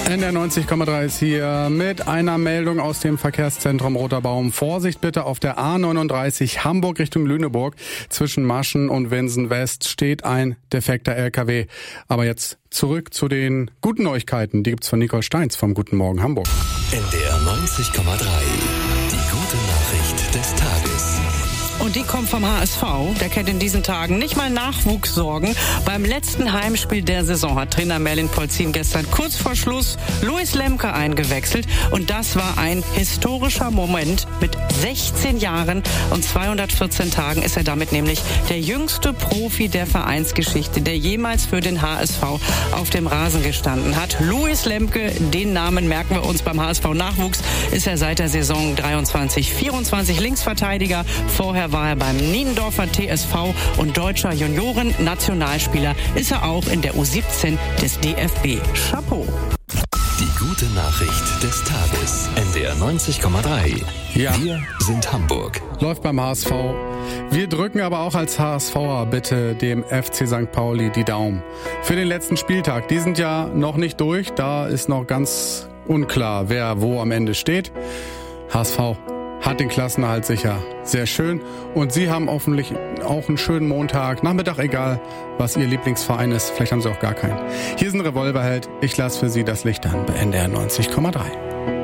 NDR 90,3 ist hier mit einer Meldung aus dem Verkehrszentrum Roter Baum. Vorsicht bitte auf der A39 Hamburg Richtung Lüneburg. Zwischen Maschen und Winsen West steht ein defekter LKW. Aber jetzt zurück zu den guten Neuigkeiten. Die gibt's von Nicole Steins vom Guten Morgen Hamburg. NDR 90,3. Die gute Nachricht des Tages. Und die kommt vom HSV. Der kennt in diesen Tagen nicht mal Nachwuchssorgen. Beim letzten Heimspiel der Saison hat Trainer Merlin Polzin gestern kurz vor Schluss Louis Lemke eingewechselt. Und das war ein historischer Moment. Mit 16 Jahren und 214 Tagen ist er damit nämlich der jüngste Profi der Vereinsgeschichte, der jemals für den HSV auf dem Rasen gestanden hat. Louis Lemke, den Namen merken wir uns beim HSV Nachwuchs, ist er seit der Saison 23/24 Linksverteidiger. Vorher war er beim Niendorfer TSV und deutscher Junioren-Nationalspieler ist er auch in der U17 des DFB. Chapeau. Die gute Nachricht des Tages. NDR 90,3. Ja. Wir sind Hamburg. Läuft beim HSV. Wir drücken aber auch als HSVer bitte dem FC St. Pauli die Daumen. Für den letzten Spieltag. Die sind ja noch nicht durch. Da ist noch ganz unklar, wer wo am Ende steht. HSV hat den Klassenerhalt sicher. Sehr schön. Und Sie haben hoffentlich auch einen schönen Montag, Nachmittag, egal was Ihr Lieblingsverein ist. Vielleicht haben Sie auch gar keinen. Hier ist ein Revolverheld. Ich lasse für Sie das Licht an bei NDR 90,3.